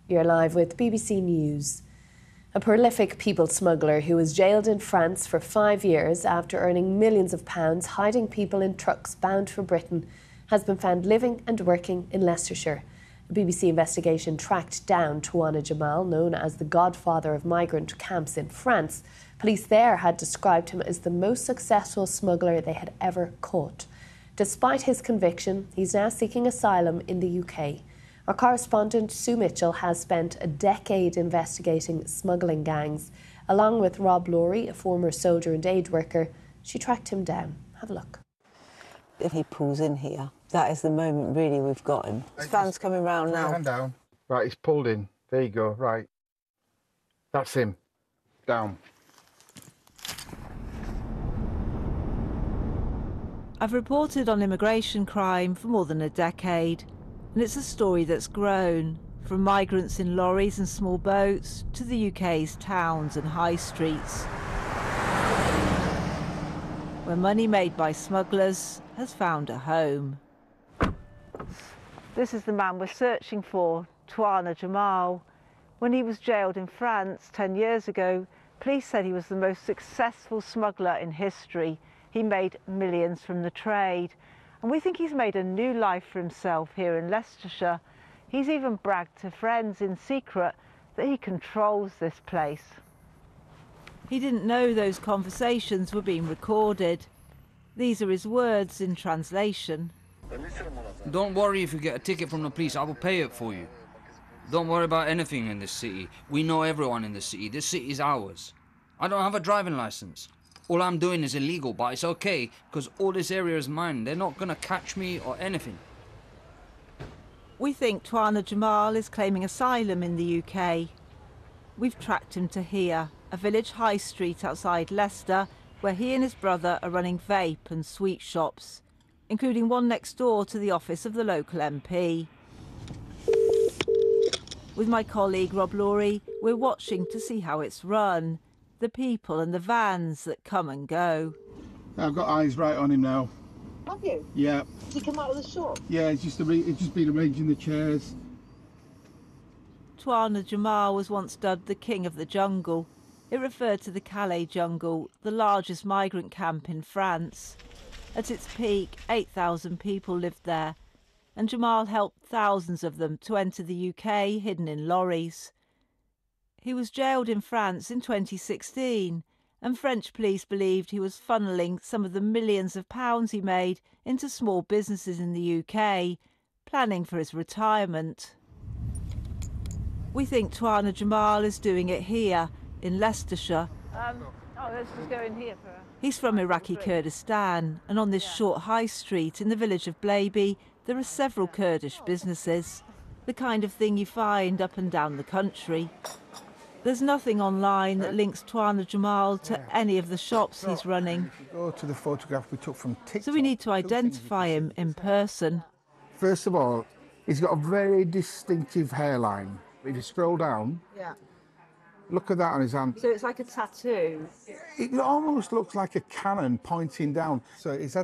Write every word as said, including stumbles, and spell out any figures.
You're live with B B C News. A prolific people smuggler who was jailed in France for five years after earning millions of pounds hiding people in trucks bound for Britain has been found living and working in Leicestershire. A B B C investigation tracked down Touane Jamal, known as the godfather of migrant camps in France. Police there had described him as the most successful smuggler they had ever caught. Despite his conviction, he's now seeking asylum in the U K. Our correspondent Sue Mitchell has spent a decade investigating smuggling gangs. Along with Rob Lawry, a former soldier and aid worker, she tracked him down. Have a look. If he pulls in here, that is the moment really we've got him. His van's coming round now. Hand down. Right, he's pulled in. There you go, right. That's him. Down. I've reported on immigration crime for more than a decade, and it's a story that's grown, from migrants in lorries and small boats to the U K's towns and high streets, where money made by smugglers has found a home. This is the man we're searching for, Touane Jamal. When he was jailed in France ten years ago, police said he was the most successful smuggler in history. He made millions from the trade. And we think he's made a new life for himself here in Leicestershire. He's even bragged to friends in secret that he controls this place. He didn't know those conversations were being recorded. These are his words in translation. Don't worry if you get a ticket from the police, I will pay it for you. Don't worry about anything in this city. We know everyone in the city. This city is ours. I don't have a driving license. All I'm doing is illegal, but it's okay, because all this area is mine. They're not going to catch me or anything. We think Touane Jamal is claiming asylum in the U K. We've tracked him to here, a village high street outside Leicester, where he and his brother are running vape and sweet shops, including one next door to the office of the local M P. With my colleague Rob Lawry, we're watching to see how it's run, the people and the vans that come and go. I've got eyes right on him now. Have you? Yeah. Did he come out of the shop? Yeah, it's just, it's just been arranging the chairs. Touane Jamal was once dubbed the King of the Jungle. It referred to the Calais jungle, the largest migrant camp in France. At its peak, eight thousand people lived there, and Jamal helped thousands of them to enter the U K hidden in lorries. He was jailed in France in twenty sixteen, and French police believed he was funneling some of the millions of pounds he made into small businesses in the U K, planning for his retirement. We think Touane Jamal is doing it here, in Leicestershire. Um, oh, let's just go in here for a... He's from Iraqi Kurdistan, and on this short high street in the village of Blaby, there are several Kurdish businesses, the kind of thing you find up and down the country. There's nothing online that links Touane Jamal to any of the shops he's running. If you go to the photograph we took from TikTok, so we need to identify him in person. First of all, he's got a very distinctive hairline. If you scroll down, Yeah. look at that on his hand. So it's like a tattoo? It almost looks like a cannon pointing down. So he's had